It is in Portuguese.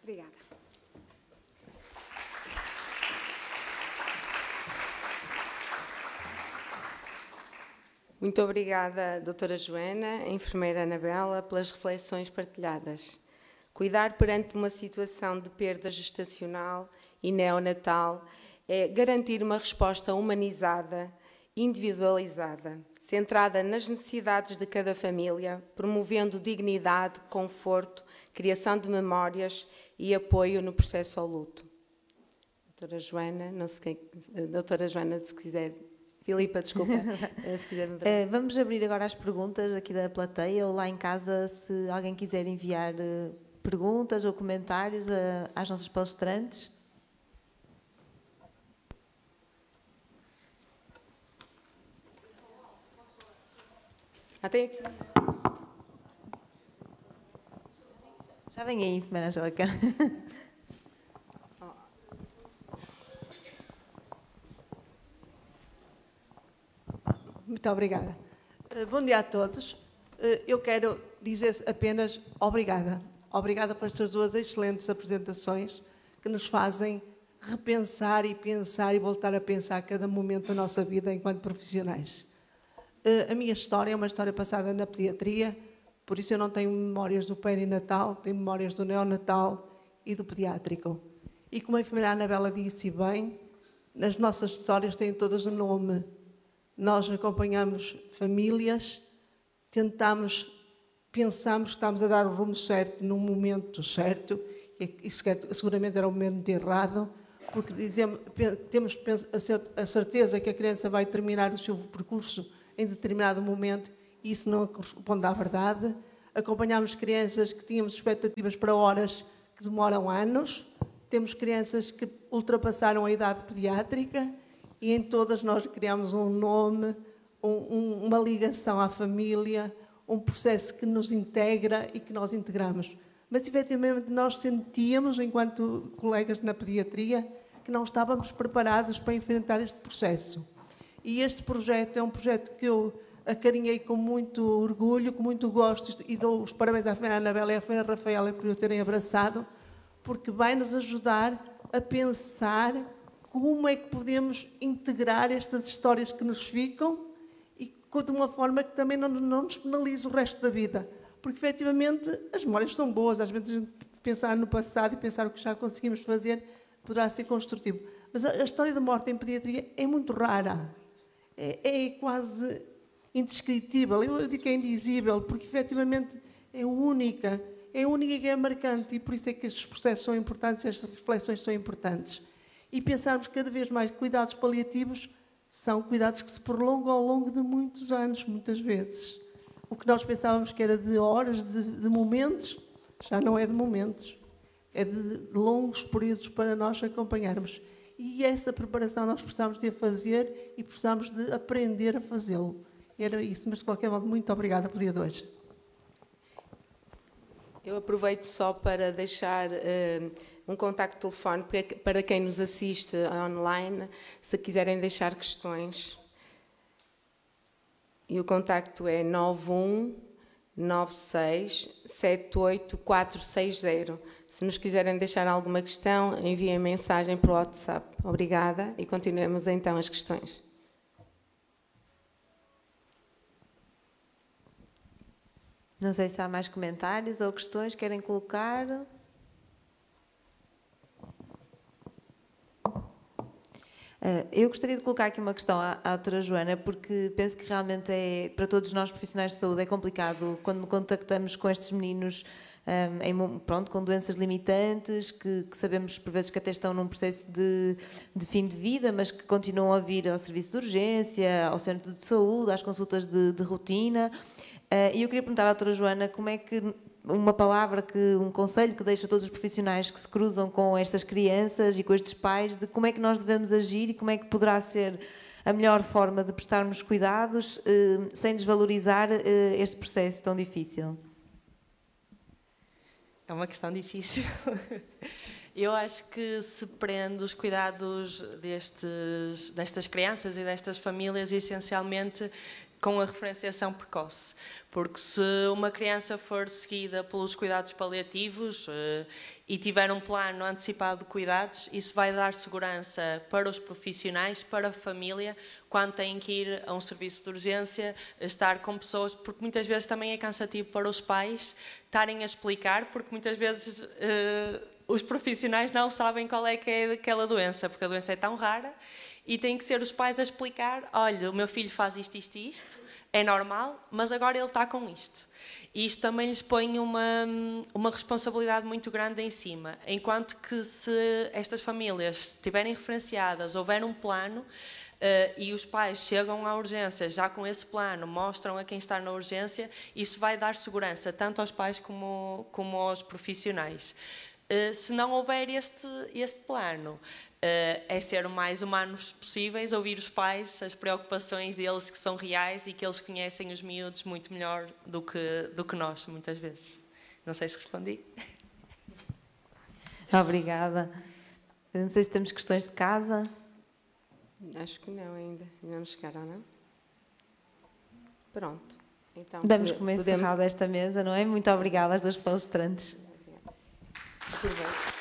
Obrigada. Muito obrigada, doutora Joana, enfermeira Anabela, pelas reflexões partilhadas. Cuidar perante uma situação de perda gestacional e neonatal é garantir uma resposta humanizada, individualizada, centrada nas necessidades de cada família, promovendo dignidade, conforto, criação de memórias e apoio no processo ao luto. Doutora Joana, doutora Joana, se quiser... Filipa, desculpa, se quiser mudar. Vamos abrir agora as perguntas aqui da plateia ou lá em casa, se alguém quiser enviar perguntas ou comentários às nossas palestrantes. Tem aqui. Já vem aí, enfermeira Angélica. Muito obrigada. Bom dia a todos. Eu quero dizer apenas obrigada. Obrigada por estas duas excelentes apresentações que nos fazem repensar e pensar e voltar a pensar a cada momento da nossa vida enquanto profissionais. A minha história é uma história passada na pediatria, por isso eu não tenho memórias do perinatal, tenho memórias do neonatal e do pediátrico. E como a enfermeira Anabela disse bem, as nossas histórias têm todas um nome. Nós acompanhamos famílias, pensamos que estamos a dar o rumo certo no momento certo, e seguramente era o momento errado, porque temos a certeza que a criança vai terminar o seu percurso em determinado momento e isso não corresponde à verdade. Acompanhamos crianças que tínhamos expectativas para horas que demoram anos, temos crianças que ultrapassaram a idade pediátrica, e em todas nós criamos um nome, uma ligação à família, um processo que nos integra e que nós integramos. Mas, efetivamente, nós sentíamos, enquanto colegas na pediatria, que não estávamos preparados para enfrentar este processo. E este projeto é um projeto que eu acarinhei com muito orgulho, com muito gosto, e dou os parabéns à enfermeira Anabela e à enfermeira Rafaela por o terem abraçado, porque vai nos ajudar a pensar como é que podemos integrar estas histórias que nos ficam e de uma forma que também não nos penalize o resto da vida. Porque, efetivamente, as memórias são boas. Às vezes, a gente pensar no passado e pensar o que já conseguimos fazer poderá ser construtivo. Mas a história da morte em pediatria é muito rara. É quase indescritível. Eu digo que é indizível, porque, efetivamente, é única. É única que é marcante. E por isso é que estes processos são importantes, estas reflexões são importantes. E pensarmos cada vez mais que cuidados paliativos são cuidados que se prolongam ao longo de muitos anos, muitas vezes. O que nós pensávamos que era de horas, de momentos, já não é de momentos. É de longos períodos para nós acompanharmos. E essa preparação nós precisamos de a fazer e precisamos de aprender a fazê-lo. Era isso, mas de qualquer modo, muito obrigada pelo dia de hoje. Eu aproveito só para deixar um contacto telefónico para quem nos assiste online, se quiserem deixar questões. E o contacto é 919678460. Se nos quiserem deixar alguma questão, enviem mensagem para o WhatsApp. Obrigada e continuemos então as questões. Não sei se há mais comentários ou questões que querem colocar. Eu gostaria de colocar aqui uma questão à doutora Joana, porque penso que realmente para todos nós profissionais de saúde é complicado quando contactamos com estes meninos com doenças limitantes, que sabemos por vezes que até estão num processo de fim de vida, mas que continuam a vir ao serviço de urgência, ao centro de saúde, às consultas de rotina. E eu queria perguntar à doutora Joana como é que uma palavra, um conselho que deixa a todos os profissionais que se cruzam com estas crianças e com estes pais, de como é que nós devemos agir e como é que poderá ser a melhor forma de prestarmos cuidados sem desvalorizar este processo tão difícil. É uma questão difícil. Eu acho que se prende os cuidados destas crianças e destas famílias essencialmente com a referenciação precoce, porque se uma criança for seguida pelos cuidados paliativos e tiver um plano antecipado de cuidados, isso vai dar segurança para os profissionais, para a família, quando têm que ir a um serviço de urgência, estar com pessoas, porque muitas vezes também é cansativo para os pais estarem a explicar, porque muitas vezes os profissionais não sabem qual é que é aquela doença, porque a doença é tão rara, e têm que ser os pais a explicar, olha, o meu filho faz isto, isto e isto, é normal, mas agora ele está com isto. E isto também lhes põe uma responsabilidade muito grande em cima, enquanto que se estas famílias estiverem referenciadas, houver um plano, e os pais chegam à urgência já com esse plano, mostram a quem está na urgência, isso vai dar segurança tanto aos pais como aos profissionais. Se não houver este plano, é ser o mais humanos possíveis, ouvir os pais, as preocupações deles que são reais e que eles conhecem os miúdos muito melhor do que nós, muitas vezes. Não sei se respondi. Obrigada. Não sei se temos questões de casa. Acho que não ainda. Ainda não chegaram, não? Pronto. Então, Damos como encerrado esta mesa, não é? Muito obrigada às duas palestrantes. Obrigada.